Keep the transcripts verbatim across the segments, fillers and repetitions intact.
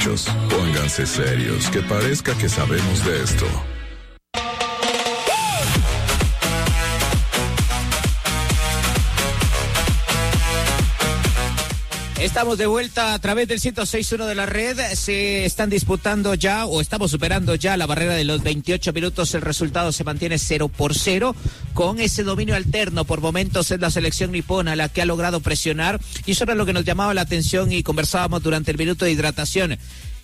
muchachos, pónganse serios, que parezca que sabemos de esto. Estamos de vuelta a través del ciento seis punto uno de la red. Se están disputando ya, o estamos superando ya la barrera de los veintiocho minutos. El resultado se mantiene cero por cero, con ese dominio alterno. Por momentos es la selección nipona la que ha logrado presionar, y eso era lo que nos llamaba la atención y conversábamos durante el minuto de hidratación.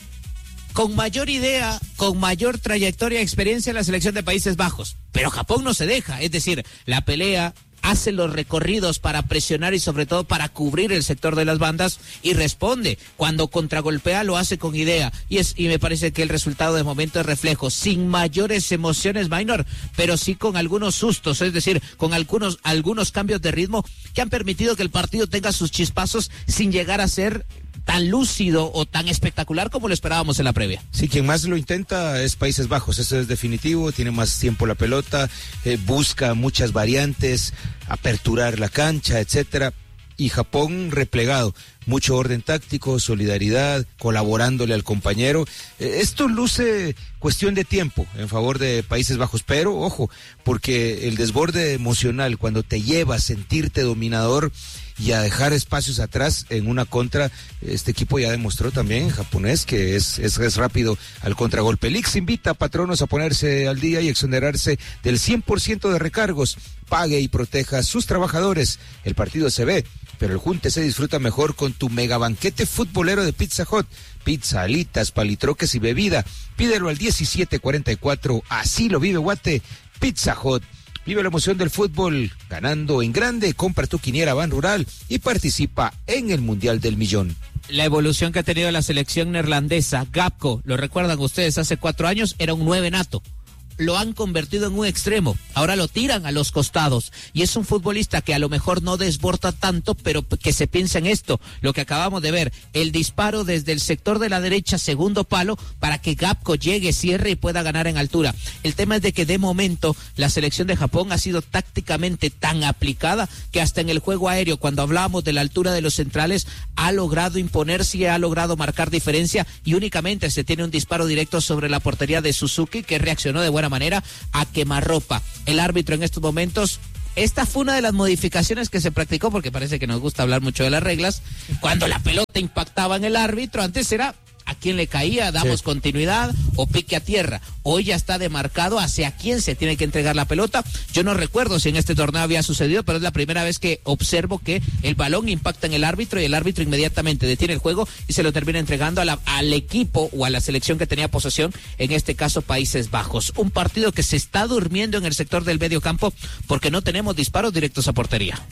Con mayor idea, con mayor trayectoria y experiencia en la selección de Países Bajos. Pero Japón no se deja, es decir, la pelea, hace los recorridos para presionar y sobre todo para cubrir el sector de las bandas y responde. Cuando contragolpea lo hace con idea, y es y me parece que el resultado de momento es reflejo, sin mayores emociones, Minor, pero sí con algunos sustos, es decir, con algunos algunos cambios de ritmo que han permitido que el partido tenga sus chispazos sin llegar a ser tan lúcido o tan espectacular como lo esperábamos en la previa. Sí, quien más lo intenta es Países Bajos, eso es definitivo, tiene más tiempo la pelota, eh, busca muchas variantes, aperturar la cancha, etcétera, y Japón replegado, mucho orden táctico, solidaridad, colaborándole al compañero. Eh, esto luce cuestión de tiempo en favor de Países Bajos, pero ojo, porque el desborde emocional, cuando te lleva a sentirte dominador y a dejar espacios atrás en una contra, este equipo ya demostró también, japonés, que es, es, es rápido al contragolpe. El Ix invita a patronos a ponerse al día y exonerarse del cien por ciento de recargos. Pague y proteja a sus trabajadores. El partido se ve, pero el junte se disfruta mejor con tu mega banquete futbolero de Pizza Hut. Pizza, alitas, palitroques y bebida. Pídelo al diecisiete cuarenta y cuatro. Así lo vive Guate. Pizza Hut. Vive la emoción del fútbol ganando en grande. Compra tu quiniela Ban Rural y participa en el Mundial del Millón. La evolución que ha tenido la selección neerlandesa, Gakpo, lo recuerdan ustedes, hace cuatro años era un nueve nato. Lo han convertido en un extremo, ahora lo tiran a los costados, y es un futbolista que a lo mejor no desborda tanto, pero que se piensa en esto, lo que acabamos de ver, el disparo desde el sector de la derecha, segundo palo, para que Gakpo llegue, cierre y pueda ganar en altura. El tema es de que de momento la selección de Japón ha sido tácticamente tan aplicada que hasta en el juego aéreo, cuando hablábamos de la altura de los centrales, ha logrado imponerse y ha logrado marcar diferencia, y únicamente se tiene un disparo directo sobre la portería de Suzuki, que reaccionó de buena manera a quemarropa. El árbitro en estos momentos, esta fue una de las modificaciones que se practicó, porque parece que nos gusta hablar mucho de las reglas. Cuando la pelota impactaba en el árbitro, antes era a quién le caía, damos sí. continuidad o pique a tierra. Hoy ya está demarcado hacia quién se tiene que entregar la pelota. Yo no recuerdo si en este torneo había sucedido, pero es la primera vez que observo que el balón impacta en el árbitro y el árbitro inmediatamente detiene el juego y se lo termina entregando a la, al equipo o a la selección que tenía posesión, en este caso Países Bajos. Un partido que se está durmiendo en el sector del medio campo porque no tenemos disparos directos a portería.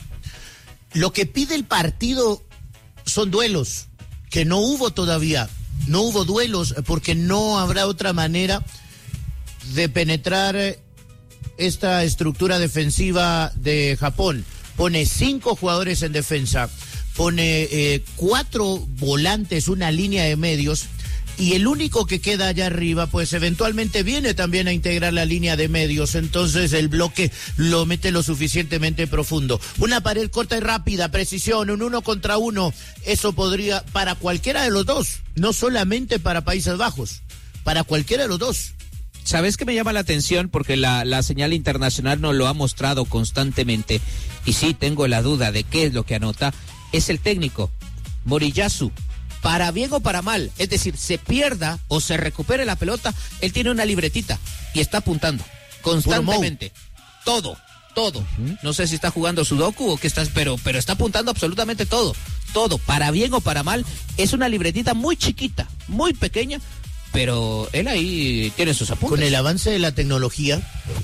Lo que pide el partido son duelos, que no hubo todavía. No hubo duelos porque no habrá otra manera de penetrar esta estructura defensiva de Japón. Pone cinco jugadores en defensa, pone eh, cuatro volantes, una línea de medios, y el único que queda allá arriba, pues eventualmente viene también a integrar la línea de medios, entonces el bloque lo mete lo suficientemente profundo. Una pared corta y rápida, precisión, un uno contra uno, eso podría, para cualquiera de los dos, no solamente para Países Bajos, para cualquiera de los dos. ¿Sabes qué me llama la atención? Porque la, la señal internacional nos lo ha mostrado constantemente, y sí tengo la duda de qué es lo que anota, es el técnico, Moriyasu. Para bien o para mal, es decir, se pierda o se recupere la pelota, él tiene una libretita y está apuntando constantemente. Todo, todo. Uh-huh. No sé si está jugando Sudoku o qué estás, pero, pero está apuntando absolutamente todo. Todo, para bien o para mal, es una libretita muy chiquita, muy pequeña, pero él ahí tiene sus apuntes. Con el avance de la tecnología,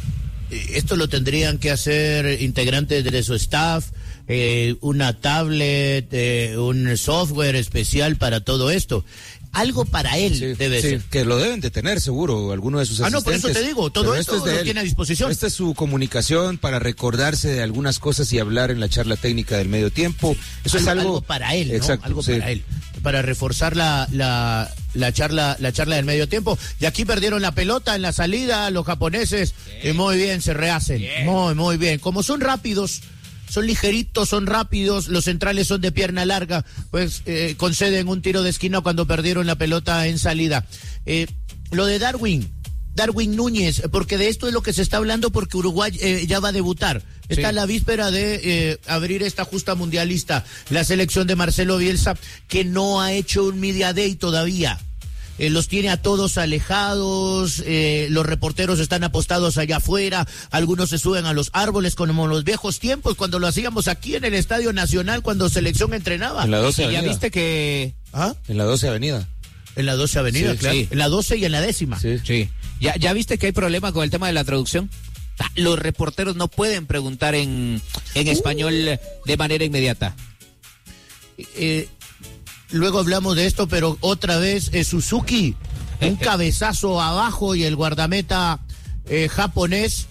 esto lo tendrían que hacer integrantes de su staff, eh, una tablet, eh, un software especial para todo esto. Algo para él sí, debe sí, ser. Que lo deben de tener seguro, alguno de sus ah, asistentes. Ah, no, por eso te digo, todo Pero esto, esto es de lo él. tiene a disposición. Esta es su comunicación para recordarse de algunas cosas y hablar en la charla técnica del medio tiempo. Sí, eso algo, es algo, algo para él, ¿no? Exacto, algo sí. para él. Para reforzar la, la, la charla, la charla del medio tiempo. Y aquí perdieron la pelota en la salida, los japoneses, y muy bien, se rehacen. Bien. Muy, muy bien. Como son rápidos, son ligeritos, son rápidos, los centrales son de pierna larga, pues eh, conceden un tiro de esquina cuando perdieron la pelota en salida. Eh, lo de Darwin, Darwin Núñez, porque de esto es lo que se está hablando, porque Uruguay eh, ya va a debutar. Está sí. a la víspera de eh, abrir esta justa mundialista, la selección de Marcelo Bielsa, que no ha hecho un media day todavía. Eh, los tiene a todos alejados, eh, los reporteros están apostados allá afuera, algunos se suben a los árboles como en los viejos tiempos, cuando lo hacíamos aquí en el Estadio Nacional, cuando selección entrenaba. En la doce y ya Avenida. viste que... ¿Ah? En la doce Avenida. En la doce Avenida, sí, claro. Sí. En la doce y en la décima. Sí, sí. ¿Ya, ya viste que hay problema con el tema de la traducción? Los reporteros no pueden preguntar en, en español uh. de manera inmediata. Eh... Luego hablamos de esto, pero otra vez eh, Suzuki, un cabezazo abajo y el guardameta eh, japonés,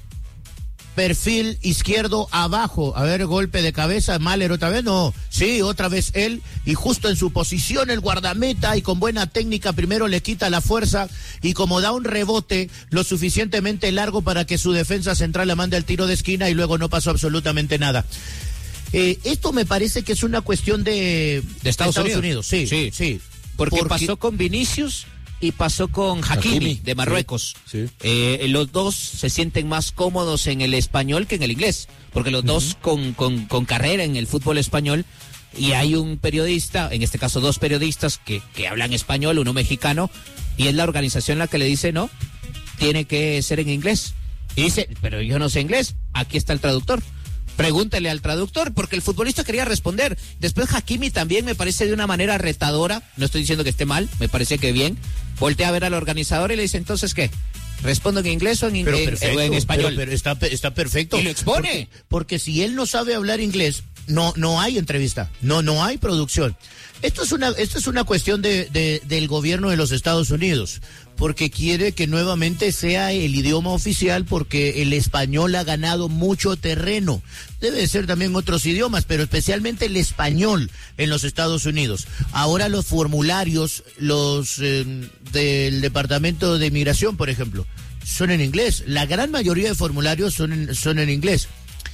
perfil izquierdo abajo. A ver, golpe de cabeza, Mahler otra vez, no, sí, otra vez él, y justo en su posición el guardameta, y con buena técnica primero le quita la fuerza, y como da un rebote lo suficientemente largo para que su defensa central la mande al tiro de esquina, y luego no pasó absolutamente nada. Eh, esto me parece que es una cuestión de, de Estados, de Estados Unidos. Unidos. Sí, sí, sí. Porque, porque pasó con Vinicius y pasó con Hakimi, Hakimi. de Marruecos. Sí, sí. Eh, los dos se sienten más cómodos en el español que en el inglés, porque los uh-huh. dos con, con, con carrera en el fútbol español, y hay un periodista, en este caso dos periodistas que, que hablan español, uno mexicano, y es la organización la que le dice, no, tiene que ser en inglés. Y dice, pero yo no sé inglés, aquí está el traductor. Pregúntele al traductor, porque el futbolista quería responder. Después Hakimi también me parece de una manera retadora, no estoy diciendo que esté mal, me parece que bien, voltea a ver al organizador y le dice, entonces, ¿qué? ¿Respondo en inglés o en, pero en, perfecto, en español? Pero, pero está, está perfecto. Y lo expone. Porque, porque si él no sabe hablar inglés, no, no hay entrevista, no, no hay producción. Esto es una, esto es una cuestión de, de, del gobierno de los Estados Unidos, porque quiere que nuevamente sea el idioma oficial, porque el español ha ganado mucho terreno. Debe ser también otros idiomas, pero especialmente el español en los Estados Unidos. Ahora los formularios, los eh, del Departamento de Inmigración, por ejemplo, son en inglés. La gran mayoría de formularios son en, son en inglés.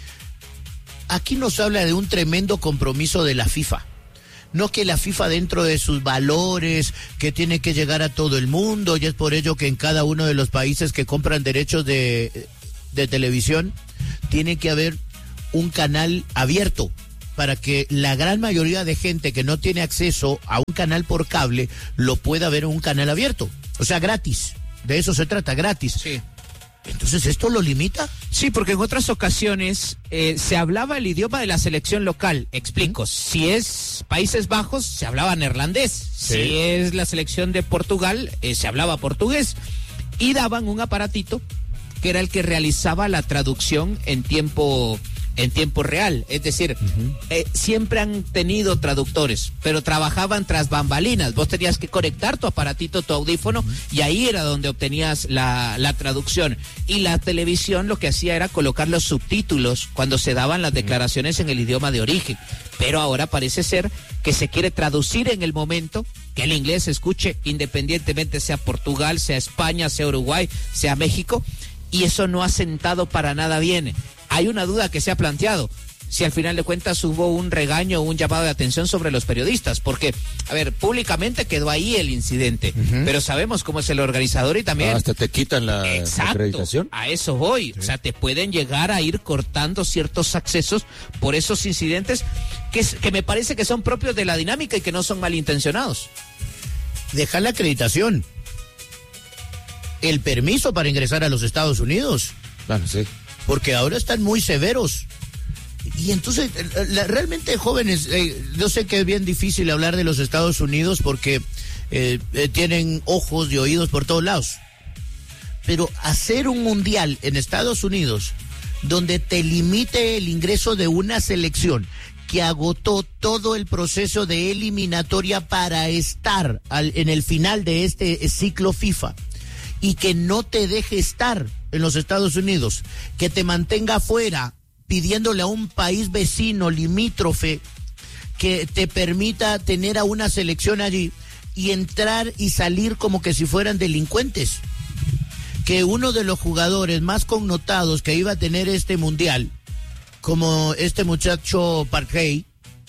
Aquí nos habla de un tremendo compromiso de la FIFA. No que la FIFA, dentro de sus valores, que tiene que llegar a todo el mundo, y es por ello que en cada uno de los países que compran derechos de, de televisión, tiene que haber un canal abierto para que la gran mayoría de gente que no tiene acceso a un canal por cable lo pueda ver en un canal abierto. O sea, gratis. De eso se trata, gratis. Sí. Entonces, ¿esto lo limita? Sí, porque en otras ocasiones eh, se hablaba el idioma de la selección local. Explico, ¿Mm? Si es Países Bajos, se hablaba neerlandés. Sí. Si es la selección de Portugal, eh, se hablaba portugués. Y daban un aparatito que era el que realizaba la traducción en tiempo... en tiempo real, es decir, uh-huh. eh, siempre han tenido traductores, pero trabajaban tras bambalinas. Vos tenías que conectar tu aparatito, tu audífono, uh-huh. y ahí era donde obtenías la, la traducción. Y la televisión lo que hacía era colocar los subtítulos cuando se daban las declaraciones en el idioma de origen. Pero ahora parece ser que se quiere traducir en el momento, que el inglés se escuche independientemente sea Portugal, sea España, sea Uruguay, sea México, y eso no ha sentado para nada bien. Hay una duda que se ha planteado, si al final de cuentas hubo un regaño o un llamado de atención sobre los periodistas, porque, a ver, públicamente quedó ahí el incidente, uh-huh. pero sabemos cómo es el organizador y también... Ah, hasta te quitan la, Exacto, la acreditación. A eso voy, sí. O sea, te pueden llegar a ir cortando ciertos accesos por esos incidentes que, que me parece que son propios de la dinámica y que no son malintencionados. Deja la acreditación, el permiso para ingresar a los Estados Unidos. Claro, sí. Porque ahora están muy severos. Y entonces, la, realmente, jóvenes, eh, yo sé que es bien difícil hablar de los Estados Unidos porque eh, eh, tienen ojos y oídos por todos lados. Pero hacer un mundial en Estados Unidos donde te limite el ingreso de una selección que agotó todo el proceso de eliminatoria para estar al, en el final de este ciclo FIFA, y que no te deje estar en los Estados Unidos, que te mantenga afuera pidiéndole a un país vecino limítrofe que te permita tener a una selección allí y entrar y salir como que si fueran delincuentes. Que uno de los jugadores más connotados que iba a tener este mundial como este muchacho Parkey,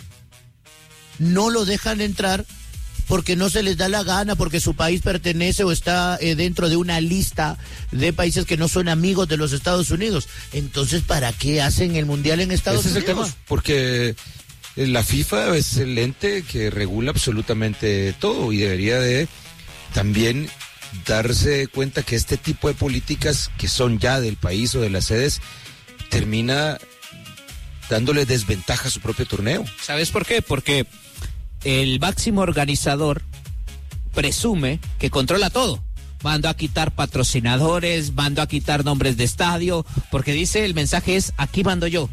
no lo dejan entrar porque no se les da la gana, porque su país pertenece o está eh, dentro de una lista de países que no son amigos de los Estados Unidos. Entonces, ¿para qué hacen el Mundial en Estados Unidos? Ese Unidos? es el tema, porque la FIFA es el ente que regula absolutamente todo y debería de también darse cuenta que este tipo de políticas que son ya del país o de las sedes termina dándole desventaja a su propio torneo. ¿Sabes por qué? Porque el máximo organizador presume que controla todo. Mandó a quitar patrocinadores, mandó a quitar nombres de estadio, porque dice, el mensaje es, aquí mando yo.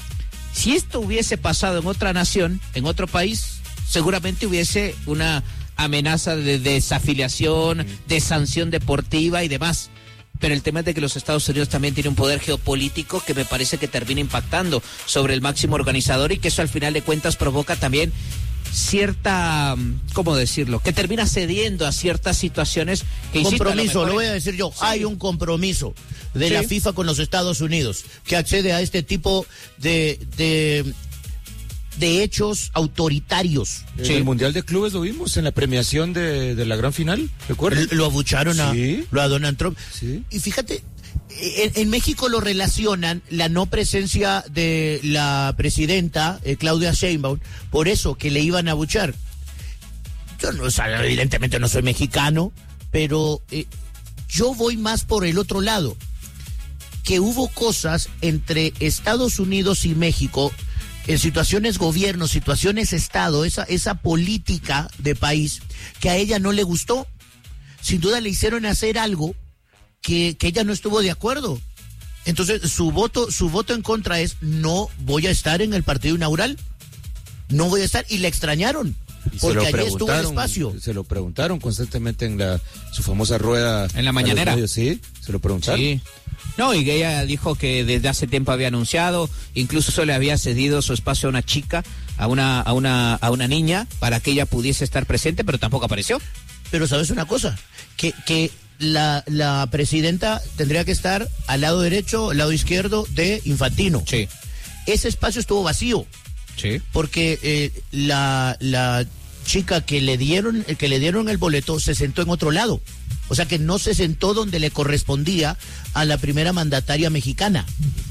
Si esto hubiese pasado en otra nación, en otro país, seguramente hubiese una amenaza de desafiliación, de sanción deportiva y demás. Pero el tema es de que los Estados Unidos también tienen un poder geopolítico que me parece que termina impactando sobre el máximo organizador y que eso al final de cuentas provoca también cierta, ¿cómo decirlo? Que termina cediendo a ciertas situaciones que insisto, compromiso, lo, lo voy a decir yo, sí. Hay un compromiso de sí. la FIFA con los Estados Unidos que accede a este tipo de de, de hechos autoritarios. En sí. el Mundial de Clubes lo vimos en la premiación de, de la gran final, ¿recuerdas? Lo abucharon a, sí. a Donald Trump. Sí. Y fíjate, en, en México lo relacionan la no presencia de la presidenta eh, Claudia Sheinbaum, por eso que le iban a abuchar. Yo no, o sea, evidentemente no soy mexicano, pero eh, yo voy más por el otro lado, que hubo cosas entre Estados Unidos y México, en situaciones gobierno, situaciones Estado, esa, esa política de país, que a ella no le gustó. Sin duda le hicieron hacer algo que, que ella no estuvo de acuerdo. Entonces su voto, su voto en contra es, no voy a estar en el partido inaugural, no voy a estar, y le extrañaron. Y porque allí estuvo el espacio. Se lo preguntaron constantemente en la su famosa rueda. En la mañanera. Medios, sí, se lo preguntaron. Sí. No, y ella dijo que desde hace tiempo había anunciado, incluso le había cedido su espacio a una chica, a una, a una, a una niña, para que ella pudiese estar presente, pero tampoco apareció. Pero sabes una cosa, que, que la, la presidenta tendría que estar al lado derecho, al lado izquierdo de Infantino. Sí. Ese espacio estuvo vacío. Sí. Porque eh, la, la chica que le dieron, que le dieron el boleto se sentó en otro lado. O sea que no se sentó donde le correspondía a la primera mandataria mexicana.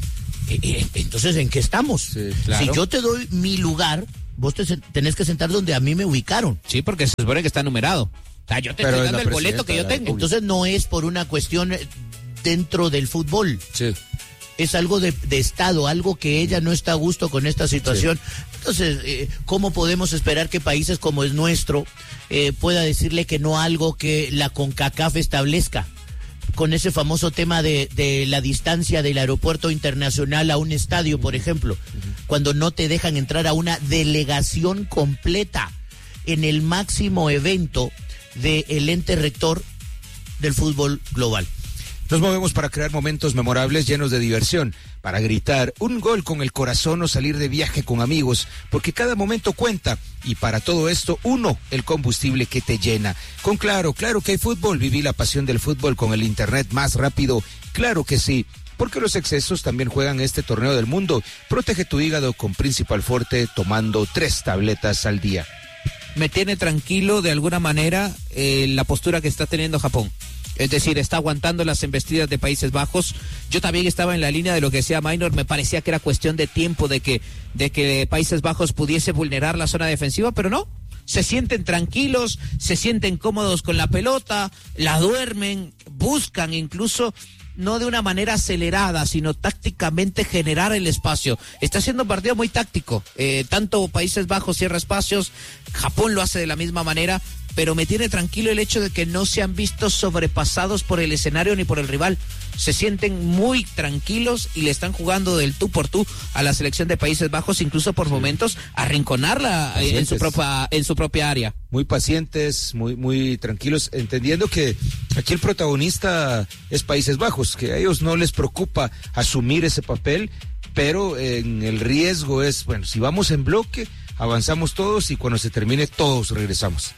Eh, entonces, ¿en qué estamos? Sí, claro. Si yo te doy mi lugar, vos te tenés que sentar donde a mí me ubicaron. Sí, porque se supone que está numerado. O sea, yo te Pero estoy es dando la el boleto que yo presidenta de la tengo. Entonces no es por una cuestión dentro del fútbol. Sí. Es algo de, de Estado, algo que ella no está a gusto con esta situación. Sí. Entonces, eh, ¿cómo podemos esperar que países como el nuestro eh, pueda decirle que no a algo que la CONCACAF establezca? Con ese famoso tema de, de la distancia del aeropuerto internacional a un estadio, por ejemplo, uh-huh. cuando no te dejan entrar a una delegación completa en el máximo evento del ente rector del fútbol global. Nos movemos para crear momentos memorables llenos de diversión, para gritar un gol con el corazón o salir de viaje con amigos, porque cada momento cuenta y para todo esto, uno, el combustible que te llena. Con Claro, claro que hay fútbol, viví la pasión del fútbol con el internet más rápido, claro que sí, porque los excesos también juegan este torneo del mundo. Protege tu hígado con Principal Forte tomando tres tabletas al día. Me tiene tranquilo de alguna manera eh, la postura que está teniendo Japón. Es decir, está aguantando las embestidas de Países Bajos. Yo también estaba en la línea de lo que decía Maynor. Me parecía que era cuestión de tiempo de que, de que Países Bajos pudiese vulnerar la zona defensiva, pero no. Se sienten tranquilos, se sienten cómodos con la pelota, la duermen, buscan incluso, no de una manera acelerada, sino tácticamente generar el espacio. Está siendo un partido muy táctico. Eh, tanto Países Bajos cierra espacios, Japón lo hace de la misma manera, pero me tiene tranquilo el hecho de que no se han visto sobrepasados por el escenario ni por el rival. Se sienten muy tranquilos y le están jugando del tú por tú a la selección de Países Bajos, incluso por sí. momentos arrinconarla en su propia en su propia área. Muy pacientes, muy muy tranquilos, entendiendo que aquí el protagonista es Países Bajos, que a ellos no les preocupa asumir ese papel, pero en el riesgo es, bueno, si vamos en bloque, avanzamos todos y cuando se termine todos regresamos.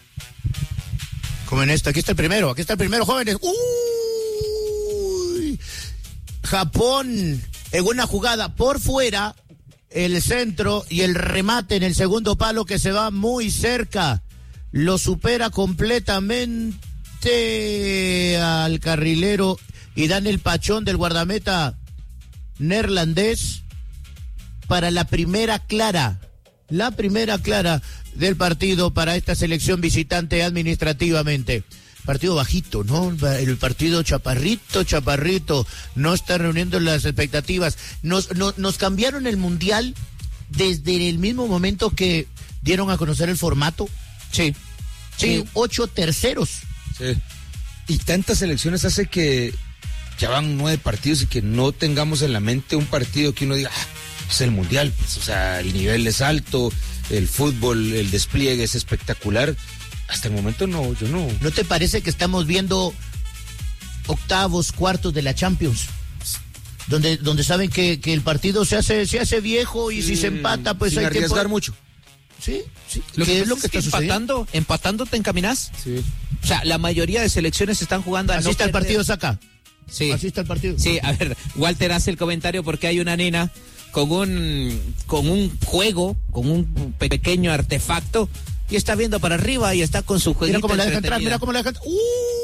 Como en esto, aquí está el primero, aquí está el primero, jóvenes. ¡Uy! Japón en una jugada por fuera el centro y el remate en el segundo palo que se va muy cerca. Lo supera completamente al carrilero y dan el pachón del guardameta neerlandés para la primera clara. La primera clara del partido para esta selección visitante administrativamente. Partido bajito, ¿no? El partido chaparrito, chaparrito, no está reuniendo las expectativas. Nos, no, nos cambiaron el mundial desde el mismo momento que dieron a conocer el formato. Sí, sí. Eh, ocho terceros. Sí. Y tantas selecciones hace que ya van nueve partidos y que no tengamos en la mente un partido que uno diga, ah, es el mundial, pues, o sea, el nivel es alto, el fútbol, el despliegue es espectacular. Hasta el momento no, yo no. ¿No te parece que estamos viendo octavos, cuartos de la Champions? Donde, donde saben que, que el partido se hace, se hace viejo y sí, si se empata, pues sin hay arriesgar que... mucho. Sí, sí. Lo ¿Qué que es lo es que que está empatando, sucediendo? empatando te encaminas. Sí. O sea, la mayoría de selecciones están jugando a Así no está el perder. partido, Saca. Sí. Así está el partido. Sí, a ver, Walter hace el comentario porque hay una nena con un con un juego, con un pequeño artefacto y está viendo para arriba y está con su jueguito. Mira cómo la deja entrar, entretenida. mira cómo la deja entrar. ¡Uh!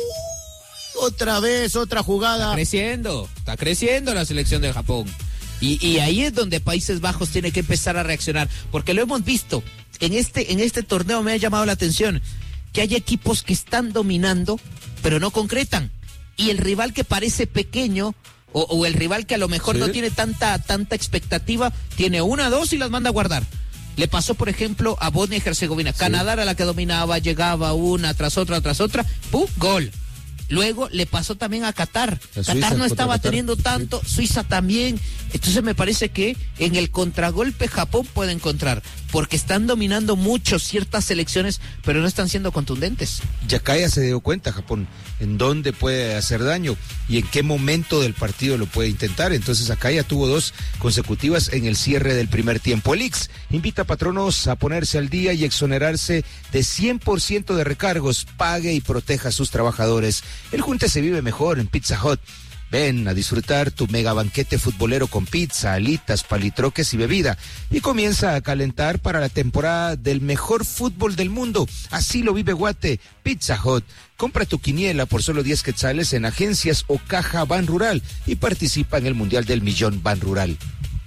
Otra vez, otra jugada. Está creciendo, está creciendo la selección de Japón. Y, y ahí es donde Países Bajos tiene que empezar a reaccionar, porque lo hemos visto. En este, en este torneo me ha llamado la atención que hay equipos que están dominando, pero no concretan. Y el rival que parece pequeño, o, o el rival que a lo mejor sí. no tiene tanta, tanta expectativa, tiene una, dos y las manda a guardar. Le pasó, por ejemplo, a Bosnia y Herzegovina. Sí. Canadá era la que dominaba, llegaba una tras otra, tras otra, ¡pum! Gol. Luego le pasó también a Qatar. Suiza, Qatar no estaba Qatar. teniendo tanto, sí. Suiza también. Entonces me parece que en el contragolpe Japón puede encontrar, porque están dominando mucho ciertas selecciones, pero no están siendo contundentes. Yakaya se dio cuenta, Japón, en dónde puede hacer daño y en qué momento del partido lo puede intentar. Entonces Yakaya tuvo dos consecutivas en el cierre del primer tiempo. El I X invita a patronos a ponerse al día y exonerarse de cien por ciento de recargos. Pague y proteja a sus trabajadores. El junte se vive mejor en Pizza Hut. Ven a disfrutar tu mega banquete futbolero con pizza, alitas, palitroques y bebida. Y comienza a calentar para la temporada del mejor fútbol del mundo. Así lo vive Guate. Pizza Hut. Compra tu quiniela por solo diez quetzales en agencias o caja Ban Rural y participa en el Mundial del Millón Ban Rural.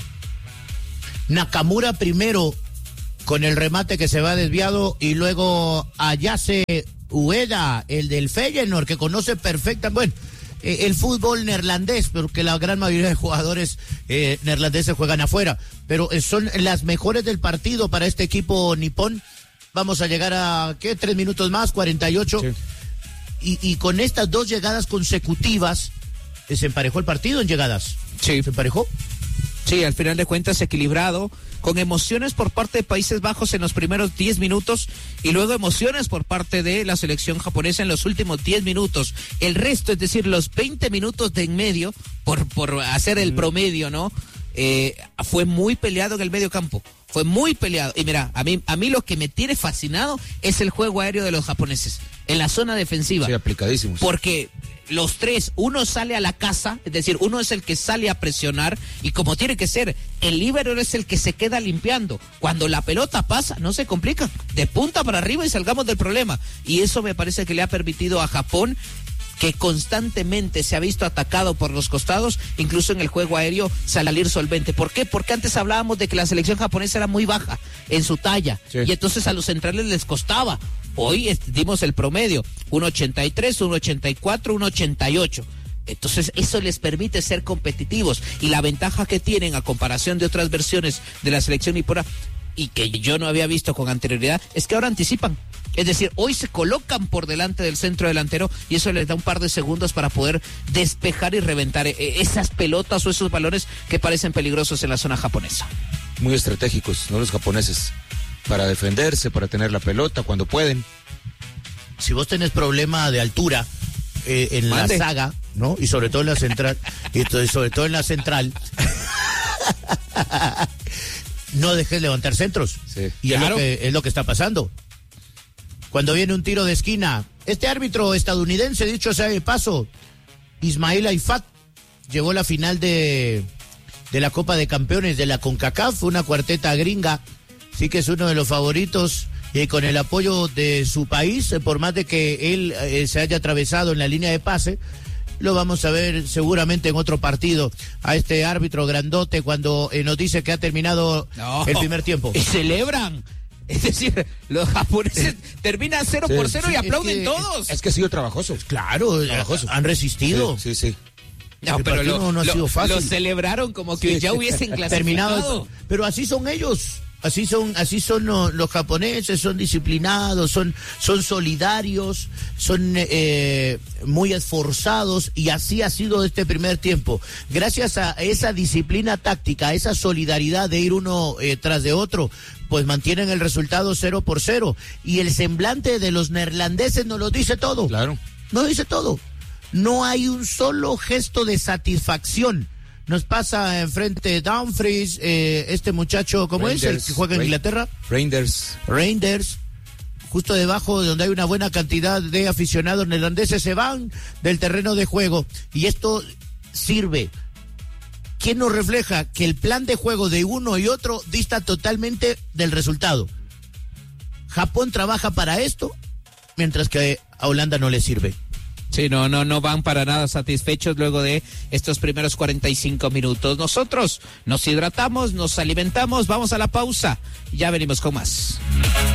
Nakamura primero con el remate que se va desviado y luego Ayase Ueda, el del Feyenoord, que conoce perfectamente, bueno, eh, el fútbol neerlandés, porque la gran mayoría de jugadores eh, neerlandeses juegan afuera, pero eh, son las mejores del partido para este equipo nipón. Vamos a llegar a, ¿qué? Tres minutos más, cuarenta y ocho. Sí. Y, y con estas dos llegadas consecutivas, eh, se emparejó el partido en llegadas. Sí. ¿Se emparejó? Sí, al final de cuentas equilibrado, con emociones por parte de Países Bajos en los primeros diez minutos y luego emociones por parte de la selección japonesa en los últimos diez minutos. El resto, es decir, los veinte minutos de en medio, por, por hacer el promedio, ¿no? Eh, fue muy peleado en el medio campo. Fue muy peleado. Y mira, a mí, a mí lo que me tiene fascinado es el juego aéreo de los japoneses en la zona defensiva. Sí, aplicadísimos. Porque los tres, uno sale a la casa, es decir, uno es el que sale a presionar y como tiene que ser, el líbero es el que se queda limpiando. Cuando la pelota pasa, no se complica, de punta para arriba y salgamos del problema. Y eso me parece que le ha permitido a Japón, que constantemente se ha visto atacado por los costados, incluso en el juego aéreo, salir solvente. ¿Por qué? Porque antes hablábamos de que la selección japonesa era muy baja en su talla, sí. Y entonces a los centrales les costaba. Hoy dimos el promedio, uno ochenta y tres, uno ochenta y cuatro, uno ochenta y ocho. Entonces eso les permite ser competitivos, y la ventaja que tienen a comparación de otras versiones de la selección nipona, y que yo no había visto con anterioridad, es que ahora anticipan. Es decir, hoy se colocan por delante del centro delantero y eso les da un par de segundos para poder despejar y reventar esas pelotas o esos balones que parecen peligrosos en la zona japonesa. Muy estratégicos, ¿no? Los japoneses, para defenderse, para tener la pelota cuando pueden. Si vos tenés problema de altura eh, en Mande. la saga, ¿no? Y sobre todo en la central, y sobre todo en la central, no dejes levantar centros. Sí. Y claro. es, lo que, es lo que está pasando. Cuando viene un tiro de esquina, este árbitro estadounidense, dicho sea de paso, Ismail Aifat, llevó la final de de la Copa de Campeones de la CONCACAF, una cuarteta gringa, sí que es uno de los favoritos, y con el apoyo de su país, por más de que él eh, se haya atravesado en la línea de pase, lo vamos a ver seguramente en otro partido a este árbitro grandote cuando eh, nos dice que ha terminado no, el primer tiempo. Y celebran. Es decir, los japoneses terminan cero sí, por cero sí, y aplauden es que, todos. Es que ha sido trabajoso. Claro, trabajoso. Han resistido. Sí, sí. sí. No, el pero lo, no, no ha lo, sido fácil. Lo celebraron como que sí. ya hubiesen clasificado. Terminado. Pero así son ellos. Así son, así son los, los japoneses, son disciplinados, son, son solidarios, son eh, muy esforzados, y así ha sido este primer tiempo. Gracias a esa disciplina táctica, a esa solidaridad de ir uno eh, tras de otro, pues mantienen el resultado cero por cero. Y el semblante de los neerlandeses nos lo dice todo. Claro. Nos dice todo. No hay un solo gesto de satisfacción. Nos pasa enfrente Dumfries, eh, este muchacho, ¿cómo Reinders, es? El que juega en Inglaterra. Reinders. Reinders. Justo debajo de donde hay una buena cantidad de aficionados neerlandeses, se van del terreno de juego. Y esto sirve. ¿Quién nos refleja? Que el plan de juego de uno y otro dista totalmente del resultado. Japón trabaja para esto, mientras que a Holanda no le sirve. Sí, no, no, no van para nada satisfechos luego de estos primeros cuarenta y cinco minutos. Nosotros nos hidratamos, nos alimentamos, vamos a la pausa y ya venimos con más.